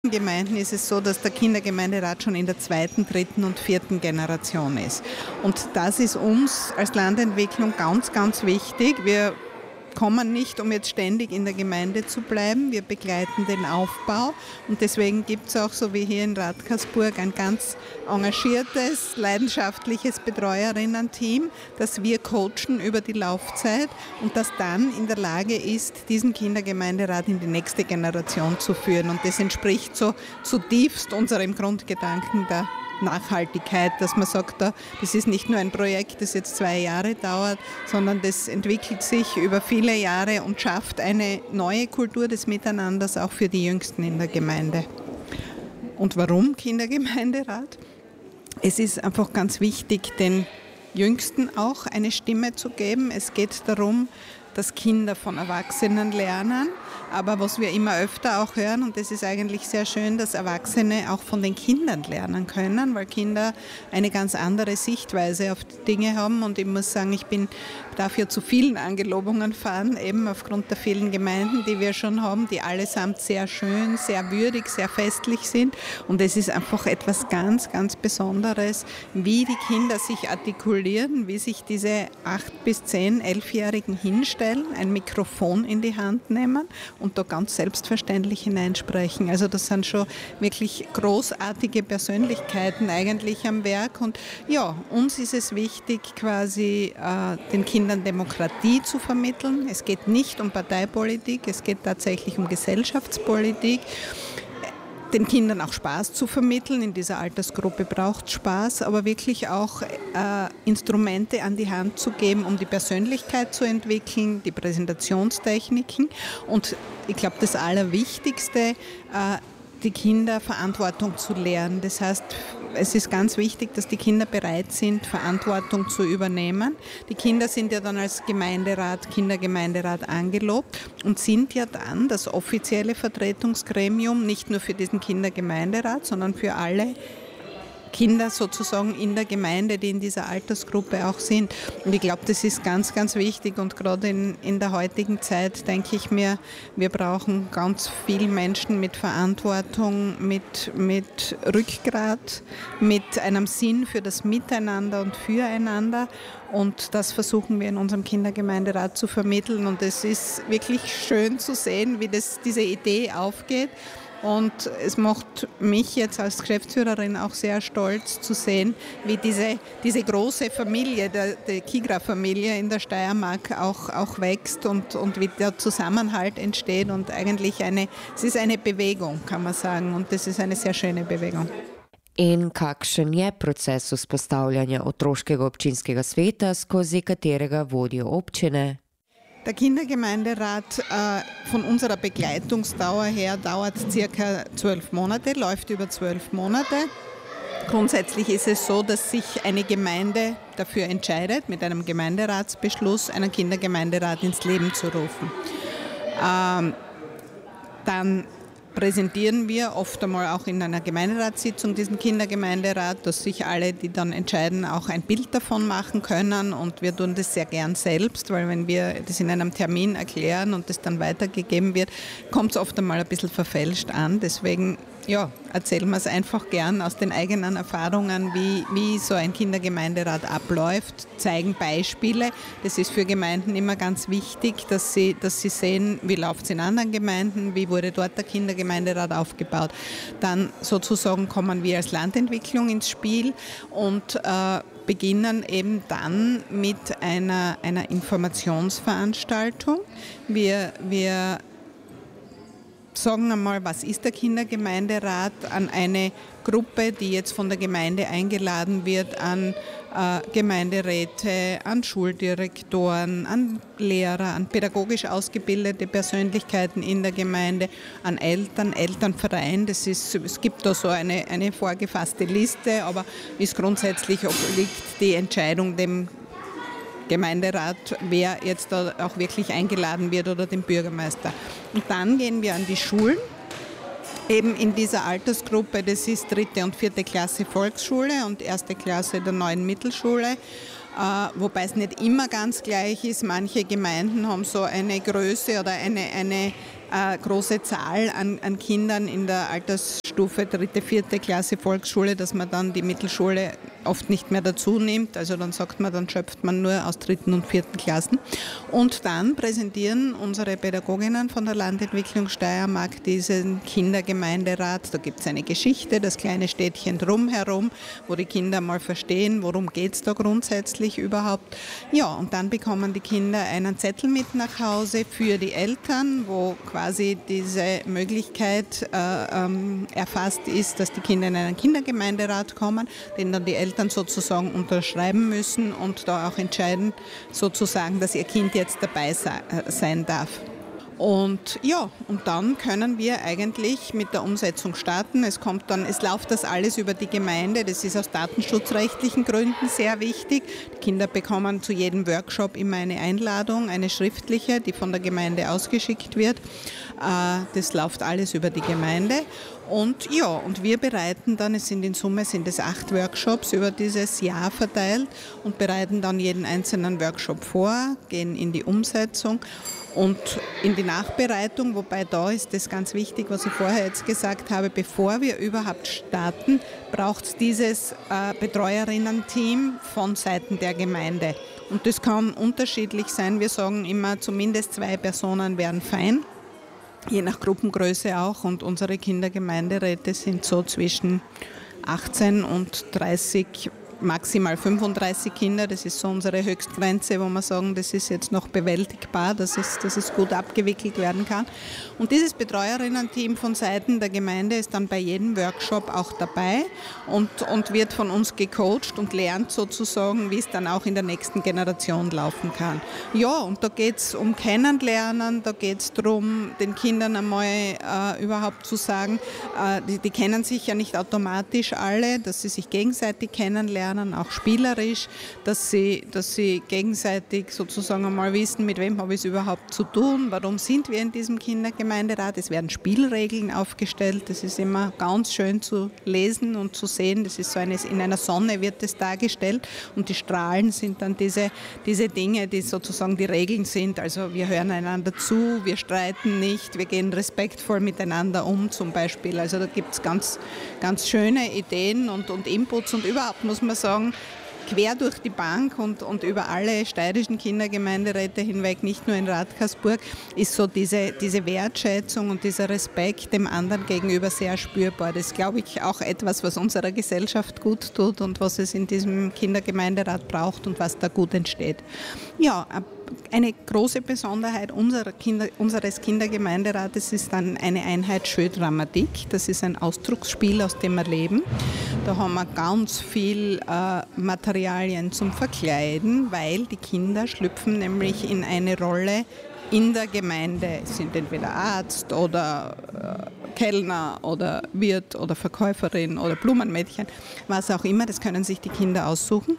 In Gemeinden ist es so, dass der Kindergemeinderat schon in der zweiten, dritten und vierten Generation ist. Und das ist uns als Landentwicklung ganz, ganz wichtig. Wir kommen nicht, um jetzt ständig in der Gemeinde zu bleiben. Wir begleiten den Aufbau und deswegen gibt es auch, so wie hier in Radkersburg, ein ganz engagiertes, leidenschaftliches Betreuerinnen-Team, das wir coachen über die Laufzeit und das dann in der Lage ist, diesen Kindergemeinderat in die nächste Generation zu führen. Und das entspricht so zutiefst unserem Grundgedanken der Nachhaltigkeit, dass man sagt, das ist nicht nur ein Projekt, das jetzt 2 Jahre dauert, sondern das entwickelt sich über viele Jahre und schafft eine neue Kultur des Miteinanders auch für die Jüngsten in der Gemeinde. Und warum Kindergemeinderat? Es ist einfach ganz wichtig, den Jüngsten auch eine Stimme zu geben. Es geht darum, dass Kinder von Erwachsenen lernen, aber was wir immer öfter auch hören, und das ist eigentlich sehr schön, dass Erwachsene auch von den Kindern lernen können, weil Kinder eine ganz andere Sichtweise auf die Dinge haben und ich muss sagen, ich bin dafür zu vielen Angelobungen fahren, eben aufgrund der vielen Gemeinden, die wir schon haben, die allesamt sehr schön, sehr würdig, sehr festlich sind und es ist einfach etwas ganz, ganz Besonderes, wie die Kinder sich artikulieren, wie sich diese 8- bis 10-, 11-Jährigen hinstellen, ein Mikrofon in die Hand nehmen und da ganz selbstverständlich hineinsprechen. Also das sind schon wirklich großartige Persönlichkeiten eigentlich am Werk und ja, uns ist es wichtig, quasi den Kindern Demokratie zu vermitteln. Es geht nicht um Parteipolitik, es geht tatsächlich um Gesellschaftspolitik. Den Kindern auch Spaß zu vermitteln. In dieser Altersgruppe braucht es Spaß, aber wirklich auch Instrumente an die Hand zu geben, um die Persönlichkeit zu entwickeln, die Präsentationstechniken und ich glaube, das Allerwichtigste, die Kinder Verantwortung zu lernen. Das heißt, es ist ganz wichtig, dass die Kinder bereit sind, Verantwortung zu übernehmen. Die Kinder sind ja dann als Kindergemeinderat angelobt und sind ja dann das offizielle Vertretungsgremium, nicht nur für diesen Kindergemeinderat, sondern für alle Kinder sozusagen in der Gemeinde, die in dieser Altersgruppe auch sind. Und ich glaube, das ist ganz, ganz wichtig und gerade in der heutigen Zeit denke ich mir, wir brauchen ganz viele Menschen mit Verantwortung, mit Rückgrat, mit einem Sinn für das Miteinander und füreinander und das versuchen wir in unserem Kindergemeinderat zu vermitteln und es ist wirklich schön zu sehen, wie diese Idee aufgeht. Und es macht mich jetzt als Geschäftsführerin auch sehr stolz zu sehen, wie diese große Familie, die Kigra-Familie in der Steiermark auch wächst und wie der Zusammenhalt entsteht. Und eigentlich es ist eine Bewegung, kann man sagen. Und das ist eine sehr schöne Bewegung. In kakšen je proces vzpostavljanja otroškega občinskega sveta, skozi katerega vodijo občine? Der Kindergemeinderat von unserer Begleitungsdauer her dauert circa 12 Monate, läuft über 12 Monate. Grundsätzlich ist es so, dass sich eine Gemeinde dafür entscheidet, mit einem Gemeinderatsbeschluss einen Kindergemeinderat ins Leben zu rufen. Dann präsentieren wir oft einmal auch in einer Gemeinderatssitzung diesen Kindergemeinderat, dass sich alle, die dann entscheiden, auch ein Bild davon machen können und wir tun das sehr gern selbst, weil wenn wir das in einem Termin erklären und das dann weitergegeben wird, kommt es oft einmal ein bisschen verfälscht an. Deswegen erzählen wir es einfach gern aus den eigenen Erfahrungen, wie so ein Kindergemeinderat abläuft, zeigen Beispiele. Das ist für Gemeinden immer ganz wichtig, dass sie sehen, wie läuft es in anderen Gemeinden, wie wurde dort der Kindergemeinderat aufgebaut. Dann sozusagen kommen wir als Landentwicklung ins Spiel und beginnen eben dann mit einer Informationsveranstaltung. Wir sagen einmal, was ist der Kindergemeinderat, an eine Gruppe, die jetzt von der Gemeinde eingeladen wird, an Gemeinderäte, an Schuldirektoren, an Lehrer, an pädagogisch ausgebildete Persönlichkeiten in der Gemeinde, an Eltern, Elternverein. Es gibt da so eine vorgefasste Liste, aber ist grundsätzlich obliegt die Entscheidung dem Gemeinderat, wer jetzt da auch wirklich eingeladen wird oder dem Bürgermeister. Und dann gehen wir an die Schulen, eben in dieser Altersgruppe, das ist 3. und 4. Klasse Volksschule und 1. Klasse der neuen Mittelschule, wobei es nicht immer ganz gleich ist. Manche Gemeinden haben so eine Größe oder eine große Zahl an Kindern in der Altersstufe 3., 4. Klasse Volksschule, dass man dann die Mittelschule oft nicht mehr dazu nimmt. Also dann sagt man, dann schöpft man nur aus 3. und 4. Klassen. Und dann präsentieren unsere Pädagoginnen von der Landentwicklung Steiermark diesen Kindergemeinderat. Da gibt es eine Geschichte, das kleine Städtchen drumherum, wo die Kinder mal verstehen, worum geht es da grundsätzlich überhaupt. Ja, und dann bekommen die Kinder einen Zettel mit nach Hause für die Eltern, wo quasi diese Möglichkeit erfasst ist, dass die Kinder in einen Kindergemeinderat kommen, den dann die Eltern sozusagen unterschreiben müssen und da auch entscheiden, sozusagen, dass ihr Kind jetzt dabei sein darf. Und ja, und dann können wir eigentlich mit der Umsetzung starten. Es läuft das alles über die Gemeinde. Das ist aus datenschutzrechtlichen Gründen sehr wichtig. Die Kinder bekommen zu jedem Workshop immer eine Einladung, eine schriftliche, die von der Gemeinde ausgeschickt wird. Das läuft alles über die Gemeinde. Und ja, und wir bereiten dann, in Summe sind es 8 Workshops über dieses Jahr verteilt und bereiten dann jeden einzelnen Workshop vor, gehen in die Umsetzung und in die Nachbereitung, wobei da ist das ganz wichtig, was ich vorher jetzt gesagt habe, bevor wir überhaupt starten, braucht es dieses Betreuerinnen-Team von Seiten der Gemeinde. Und das kann unterschiedlich sein. Wir sagen immer, zumindest 2 Personen wären fein. Je nach Gruppengröße auch, und unsere Kindergemeinderäte sind so zwischen 18 und 30, maximal 35 Kinder. Das ist so unsere Höchstgrenze, wo wir sagen, das ist jetzt noch bewältigbar, dass es gut abgewickelt werden kann. Und dieses Betreuerinnen-Team von Seiten der Gemeinde ist dann bei jedem Workshop auch dabei und wird von uns gecoacht und lernt sozusagen, wie es dann auch in der nächsten Generation laufen kann. Ja, und da geht es um Kennenlernen, da geht es darum, den Kindern einmal überhaupt zu sagen, die kennen sich ja nicht automatisch alle, dass sie sich gegenseitig kennenlernen, auch spielerisch, dass sie gegenseitig sozusagen einmal wissen, mit wem habe ich es überhaupt zu tun, warum sind wir in diesem Kindergemeinderat. Es werden Spielregeln aufgestellt, das ist immer ganz schön zu lesen und zu sehen, das ist so in einer Sonne wird das dargestellt und die Strahlen sind dann diese Dinge, die sozusagen die Regeln sind, also wir hören einander zu, wir streiten nicht, wir gehen respektvoll miteinander um zum Beispiel, also da gibt es ganz, ganz schöne Ideen und Inputs und überhaupt muss man sagen, quer durch die Bank und über alle steirischen Kindergemeinderäte hinweg, nicht nur in Radkersburg, ist so diese Wertschätzung und dieser Respekt dem anderen gegenüber sehr spürbar. Das ist, glaube ich, auch etwas, was unserer Gesellschaft gut tut und was es in diesem Kindergemeinderat braucht und was da gut entsteht. Ja, eine große Besonderheit unseres Kindergemeinderates ist dann eine Einheit Schöndramatik. Das ist ein Ausdrucksspiel, aus dem wir leben. Da haben wir ganz viel Materialien zum Verkleiden, weil die Kinder schlüpfen nämlich in eine Rolle in der Gemeinde. Es sind entweder Arzt oder Kellner oder Wirt oder Verkäuferin oder Blumenmädchen, was auch immer. Das können sich die Kinder aussuchen.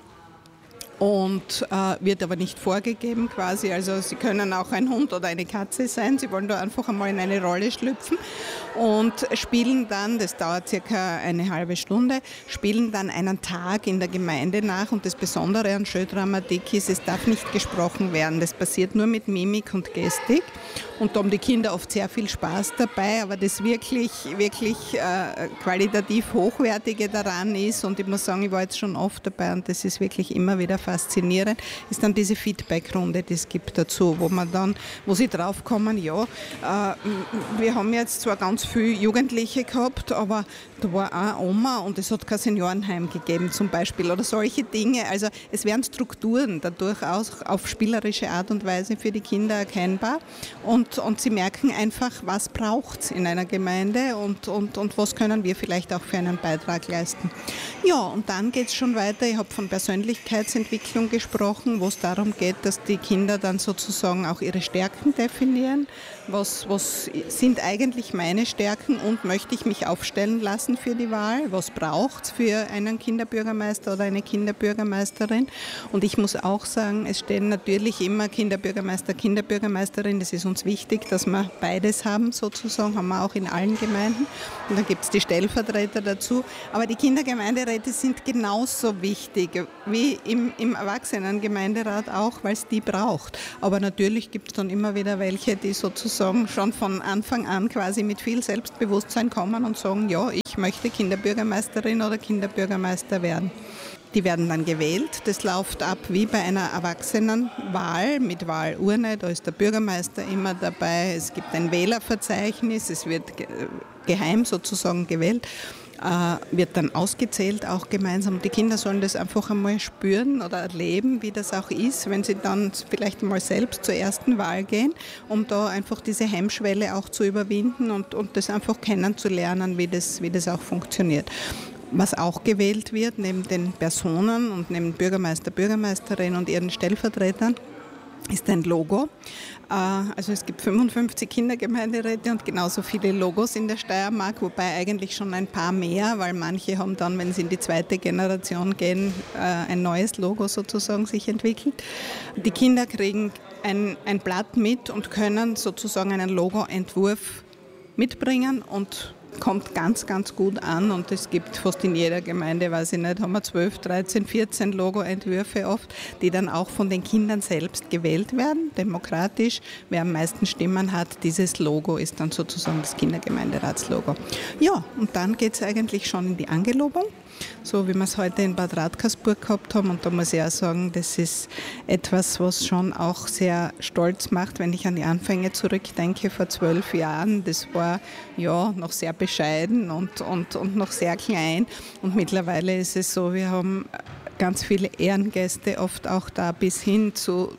Und wird aber nicht vorgegeben quasi, also sie können auch ein Hund oder eine Katze sein, sie wollen da einfach einmal in eine Rolle schlüpfen und spielen dann, das dauert circa eine halbe Stunde, spielen dann einen Tag in der Gemeinde nach und das Besondere an Schöndramatik ist, es darf nicht gesprochen werden, das passiert nur mit Mimik und Gestik und da haben die Kinder oft sehr viel Spaß dabei, aber das wirklich qualitativ Hochwertige daran ist und ich muss sagen, ich war jetzt schon oft dabei und das ist wirklich immer wieder faszinierend, ist dann diese Feedback-Runde, die es gibt dazu, wo sie draufkommen, ja, wir haben jetzt zwar ganz viele Jugendliche gehabt, aber da war eine Oma und es hat kein Seniorenheim gegeben zum Beispiel oder solche Dinge. Also es werden Strukturen dadurch auch auf spielerische Art und Weise für die Kinder erkennbar und sie merken einfach, was braucht es in einer Gemeinde und was können wir vielleicht auch für einen Beitrag leisten. Ja, und dann geht es schon weiter. Ich habe von Persönlichkeitsentwicklung gesprochen, wo es darum geht, dass die Kinder dann sozusagen auch ihre Stärken definieren. Was sind eigentlich meine Stärken und möchte ich mich aufstellen lassen für die Wahl? Was braucht es für einen Kinderbürgermeister oder eine Kinderbürgermeisterin? Und ich muss auch sagen, es stehen natürlich immer Kinderbürgermeister, Kinderbürgermeisterin. Das ist uns wichtig, dass wir beides haben sozusagen, haben wir auch in allen Gemeinden. Und dann gibt es die Stellvertreter dazu. Aber die Kindergemeinderäte sind genauso wichtig wie im Erwachsenengemeinderat auch, weil es die braucht. Aber natürlich gibt es dann immer wieder welche, die sozusagen sozusagen schon von Anfang an quasi mit viel Selbstbewusstsein kommen und sagen, ja, ich möchte Kinderbürgermeisterin oder Kinderbürgermeister werden. Die werden dann gewählt. Das läuft ab wie bei einer Erwachsenenwahl mit Wahlurne. Da ist der Bürgermeister immer dabei. Es gibt ein Wählerverzeichnis. Es wird geheim sozusagen gewählt. Wird dann ausgezählt, auch gemeinsam. Die Kinder sollen das einfach einmal spüren oder erleben, wie das auch ist, wenn sie dann vielleicht mal selbst zur ersten Wahl gehen, um da einfach diese Hemmschwelle auch zu überwinden und das einfach kennenzulernen, wie das auch funktioniert. Was auch gewählt wird, neben den Personen und neben Bürgermeister, Bürgermeisterin und ihren Stellvertretern, ist ein Logo. Also es gibt 55 Kindergemeinderäte und genauso viele Logos in der Steiermark, wobei eigentlich schon ein paar mehr, weil manche haben dann, wenn sie in die zweite Generation gehen, ein neues Logo sozusagen sich entwickelt. Die Kinder kriegen ein Blatt mit und können sozusagen einen Logoentwurf mitbringen und kommt ganz, ganz gut an und es gibt fast in jeder Gemeinde, weiß ich nicht, haben wir 12, 13, 14 Logoentwürfe oft, die dann auch von den Kindern selbst gewählt werden, demokratisch. Wer am meisten Stimmen hat, dieses Logo ist dann sozusagen das Kindergemeinderatslogo. Ja, und dann geht es eigentlich schon in die Angelobung, so wie wir es heute in Bad Radkersburg gehabt haben. Und da muss ich auch sagen, das ist etwas, was schon auch sehr stolz macht, wenn ich an die Anfänge zurückdenke vor 12 Jahren. Das war ja noch sehr bescheiden und noch sehr klein. Und mittlerweile ist es so, wir haben ganz viele Ehrengäste, oft auch da bis hin zu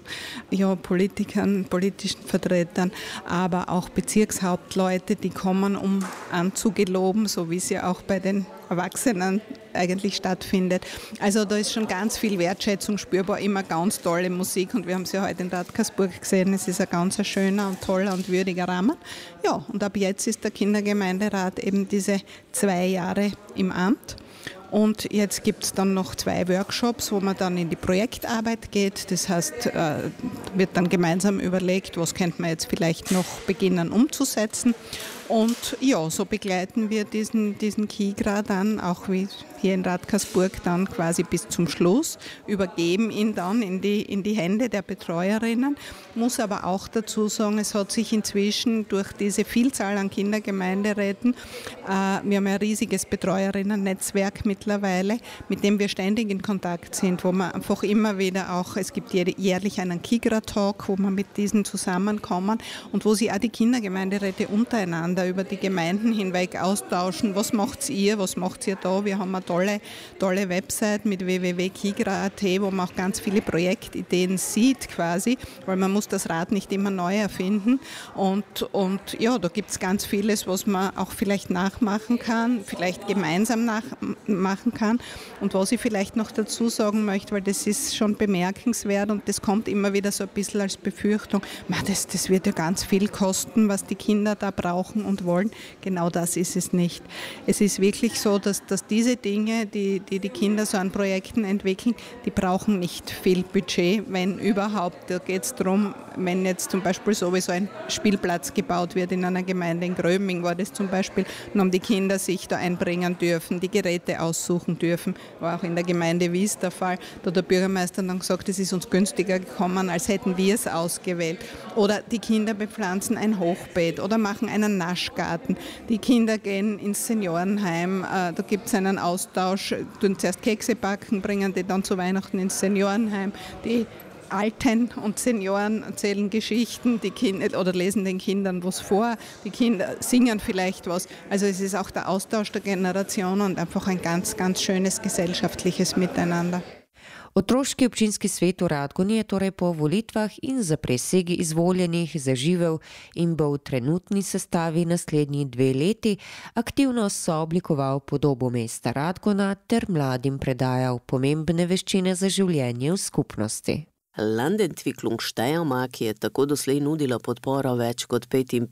Politikern, politischen Vertretern, aber auch Bezirkshauptleute, die kommen, um anzugeloben, so wie es ja auch bei den Erwachsenen eigentlich stattfindet. Also da ist schon ganz viel Wertschätzung spürbar, immer ganz tolle Musik und wir haben es ja heute in Radkersburg gesehen, es ist ein ganz schöner und toller und würdiger Rahmen. Ja, und ab jetzt ist der Kindergemeinderat eben diese 2 Jahre im Amt. Und jetzt gibt es dann noch 2 Workshops, wo man dann in die Projektarbeit geht. Das heißt, wird dann gemeinsam überlegt, was könnte man jetzt vielleicht noch beginnen umzusetzen. Und ja, so begleiten wir diesen KIGRA dann, auch wie hier in Radkersburg, dann quasi bis zum Schluss, übergeben ihn dann in die Hände der Betreuerinnen. Muss aber auch dazu sagen, es hat sich inzwischen durch diese Vielzahl an Kindergemeinderäten, wir haben ein riesiges Betreuerinnen-Netzwerk mittlerweile, mit dem wir ständig in Kontakt sind, wo man einfach immer wieder auch, es gibt jährlich einen KIGRA-Talk, wo man mit diesen zusammenkommen und wo sich auch die Kindergemeinderäte untereinander über die Gemeinden hinweg austauschen. Was macht ihr da? Wir haben eine tolle Website mit www.kigra.at, wo man auch ganz viele Projektideen sieht quasi, weil man muss das Rad nicht immer neu erfinden. Und ja, da gibt es ganz vieles, was man auch vielleicht nachmachen kann, vielleicht gemeinsam nachmachen kann. Und was ich vielleicht noch dazu sagen möchte, weil das ist schon bemerkenswert und das kommt immer wieder so ein bisschen als Befürchtung, das wird ja ganz viel kosten, was die Kinder da brauchen und wollen. Genau das ist es nicht. Es ist wirklich so, dass diese Dinge, die Kinder so an Projekten entwickeln, die brauchen nicht viel Budget, wenn überhaupt. Da geht es darum, wenn jetzt zum Beispiel sowieso ein Spielplatz gebaut wird in einer Gemeinde, in Gröbming war das zum Beispiel, dann haben die Kinder sich da einbringen dürfen, die Geräte aussuchen dürfen. War auch in der Gemeinde Wies der Fall. Da hat der Bürgermeister dann gesagt, es ist uns günstiger gekommen, als hätten wir es ausgewählt. Oder die Kinder bepflanzen ein Hochbeet oder machen einen Naschgarten. Die Kinder gehen ins Seniorenheim, da gibt es einen Austausch, tun zuerst Kekse backen, bringen die dann zu Weihnachten ins Seniorenheim. Die Alten und Senioren erzählen Geschichten, die Kinder oder lesen den Kindern was vor, die Kinder singen vielleicht was. Also es ist auch der Austausch der Generationen und einfach ein ganz, ganz schönes gesellschaftliches Miteinander. Otroški občinski svet v Radgoni je torej po volitvah in za presegi izvoljenih zaživel in bo v trenutni sestavi naslednji 2 leti aktivno sooblikoval podobo mesta Radgona ter mladim predajal pomembne veščine za življenje v skupnosti. Landentwicklung Steiermark je tako doslej nudila podporo več kot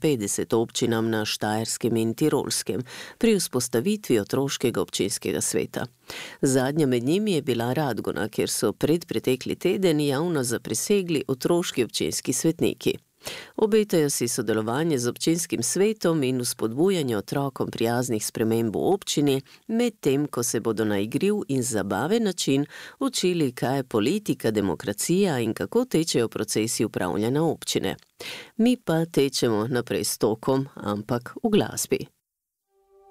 55 občinam na Štajerskem in Tirolskem pri vzpostavitvi otroškega občinskega sveta. Zadnja med njimi je bila Radgona, kjer so pretekli teden javno zaprisegli otroški občinski svetniki. Obetajo si sodelovanje z občinskim svetom in vzpodbujanje otrokom prijaznih sprememb v občini, medtem ko se bodo na igriv in zabaven način učili, kaj je politika, demokracija in kako tečejo procesi upravljanja občine. Mi pa tečemo naprej s tokom, ampak v glasbi.